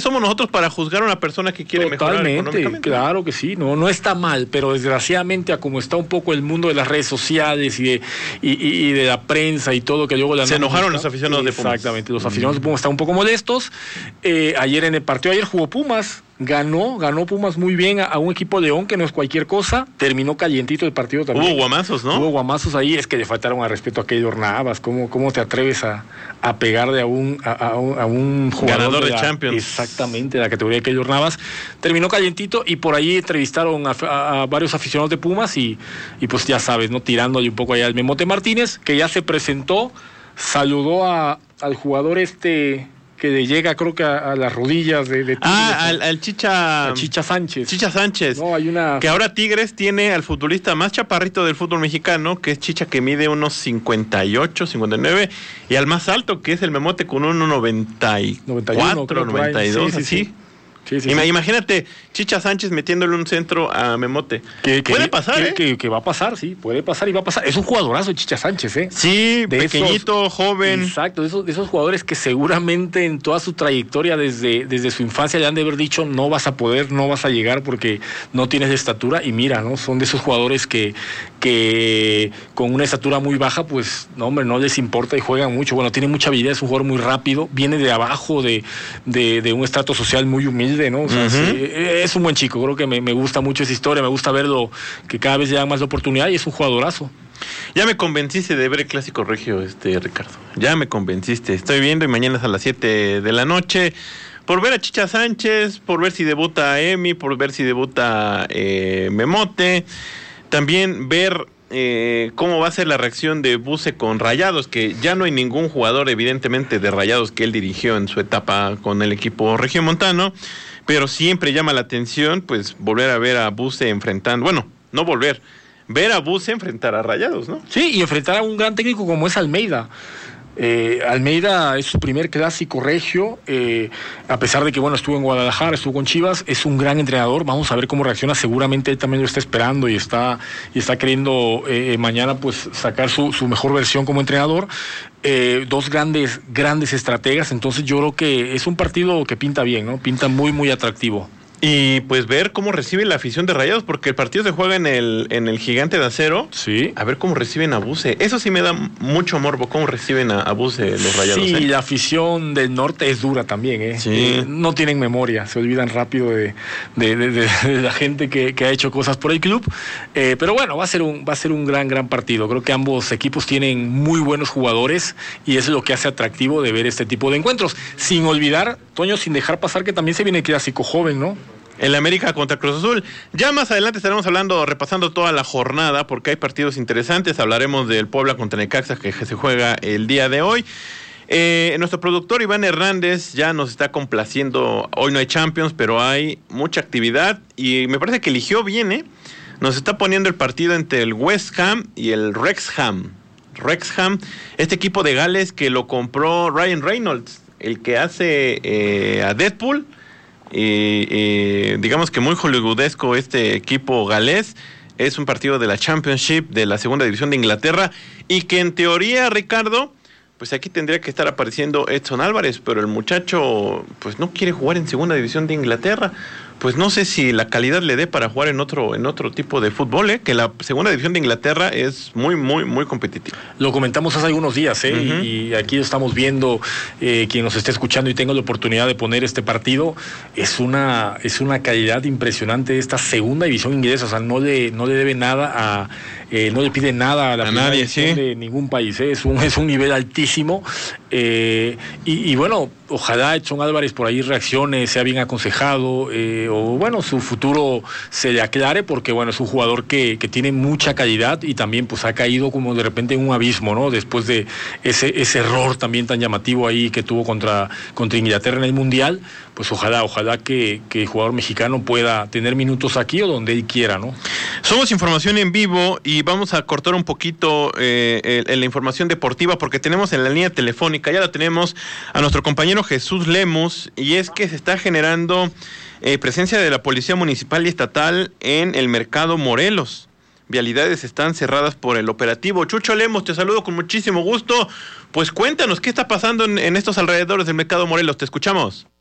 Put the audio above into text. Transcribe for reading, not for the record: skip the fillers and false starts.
somos nosotros para juzgar a una persona que quiere mejorar económicamente? Claro que sí, no está mal, pero desgraciadamente a como está un poco el mundo de las redes sociales y de la prensa y todo, que luego se enojaron los aficionados de Pumas. Exactamente, los aficionados de Pumas están un poco molestos. Ayer en el partido, jugó Pumas, ganó Pumas muy bien a un equipo León que no es cualquier cosa, terminó calientito el partido también. Hubo guamazos, ¿no? Hubo guamazos ahí, es que le faltaron al respeto a Keylor Navas. ¿Cómo te atreves a pegarle a un jugador ganador de Champions? Exactamente, de la categoría de Keylor Navas. Terminó calientito y por ahí entrevistaron a varios aficionados de Pumas y pues ya sabes, ¿no? Tirándole un poco allá al Memote Martínez, que ya se presentó, saludó al jugador que le llega, creo que a las rodillas de Tigres. Al Chicha Sánchez. Chicha Sánchez. No, que ahora Tigres tiene al futbolista más chaparrito del fútbol mexicano, que es Chicha, que mide unos 58, 59, y al más alto, que es el Memote, con 1.94, 92, sí, así. Sí. Imagínate Chicha Sánchez metiéndole un centro a Memote. Puede pasar, que va a pasar, sí, puede pasar y va a pasar. Es un jugadorazo Chicha Sánchez, ¿eh? Sí, pequeñito, joven. Exacto, de esos jugadores que seguramente en toda su trayectoria desde su infancia le han de haber dicho no vas a poder, no vas a llegar porque no tienes estatura, y mira, ¿no? Son de esos jugadores que con una estatura muy baja, pues, no, hombre, no les importa y juegan mucho. Bueno, tiene mucha habilidad, es un jugador muy rápido, viene de abajo de un estrato social muy humilde, ¿no? O sea, sí, es un buen chico, creo que me gusta mucho esa historia, me gusta verlo, que cada vez le dan más la oportunidad y es un jugadorazo. Ya me convenciste de ver el Clásico Regio, Ricardo. Ya me convenciste. Estoy viendo y mañana es a las 7 de la noche. Por ver a Chicha Sánchez, por ver si debuta Emi, por ver si debuta Memote. También ver cómo va a ser la reacción de Buse con Rayados, que ya no hay ningún jugador evidentemente de Rayados que él dirigió en su etapa con el equipo regiomontano, pero siempre llama la atención pues volver a ver a Buse enfrentando, bueno, no volver, ver a Buse enfrentar a Rayados, ¿no? Sí, y enfrentar a un gran técnico como es Almeida. Almeida es su primer clásico regio, a pesar de que bueno, estuvo en Guadalajara, estuvo con Chivas, es un gran entrenador. Vamos a ver cómo reacciona, seguramente él también lo está esperando y está queriendo mañana pues sacar su mejor versión como entrenador. Dos grandes estrategas, entonces yo creo que es un partido que pinta bien, ¿no? Pinta muy muy atractivo. Y pues ver cómo recibe la afición de Rayados, porque el partido se juega en el Gigante de Acero. Sí. A ver cómo reciben a Buse. Eso sí me da mucho morbo, cómo reciben a Buse los Rayados. Sí, la afición del norte es dura también, ¿eh? Sí. No tienen memoria, se olvidan rápido de la gente que ha hecho cosas por el club. Pero bueno, va a ser un gran partido. Creo que ambos equipos tienen muy buenos jugadores y eso es lo que hace atractivo de ver este tipo de encuentros. Sin olvidar, Toño, sin dejar pasar que también se viene el clásico joven, ¿no? El América contra Cruz Azul. Ya más adelante estaremos repasando toda la jornada, porque hay partidos interesantes. Hablaremos del Puebla contra Necaxa, que se juega el día de hoy. Nuestro productor Iván Hernández ya nos está complaciendo. Hoy no hay Champions, pero hay mucha actividad y me parece que eligió bien, Nos está poniendo el partido entre el West Ham y el Wrexham, este equipo de Gales que lo compró Ryan Reynolds, el que hace a Deadpool. Digamos que muy hollywoodesco este equipo galés. Es un partido de la Championship, de la segunda división de Inglaterra, y que en teoría, Ricardo, pues aquí tendría que estar apareciendo Edson Álvarez, pero el muchacho pues no quiere jugar en segunda división de Inglaterra. Pues no sé si la calidad le dé para jugar en otro tipo de fútbol, que la segunda división de Inglaterra es muy, muy, muy competitiva. Lo comentamos hace algunos días, y aquí lo estamos viendo, quien nos esté escuchando y tenga la oportunidad de poner este partido, es una calidad impresionante esta segunda división inglesa. O sea, no le debe nada no le pide nada a la primera división de ningún país, es un nivel altísimo, y bueno, ojalá Edson Álvarez por ahí reaccione, sea bien aconsejado, o bueno, su futuro se le aclare, porque bueno, es un jugador que tiene mucha calidad y también pues ha caído como de repente en un abismo, ¿no? Después de ese error también tan llamativo ahí que tuvo contra Inglaterra en el Mundial, pues ojalá que el jugador mexicano pueda tener minutos aquí o donde él quiera, ¿no? Somos Información en Vivo y vamos a cortar un poquito la información deportiva, porque tenemos en la línea telefónica, ya la tenemos, a nuestro compañero Jesús Lemus, y es que se está generando presencia de la Policía Municipal y Estatal en el Mercado Morelos. Vialidades están cerradas por el operativo. Chucho Lemus, te saludo con muchísimo gusto. Pues cuéntanos, ¿qué está pasando en estos alrededores del Mercado Morelos? Te escuchamos.